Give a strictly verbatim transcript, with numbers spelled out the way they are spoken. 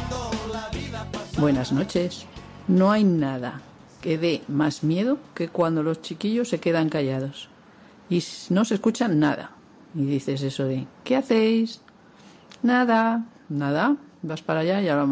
Buenas noches. No hay nada que dé más miedo que cuando los chiquillos se quedan callados y no se escuchan nada. Y dices eso de, ¿qué hacéis? Nada, nada, vas para allá y ahora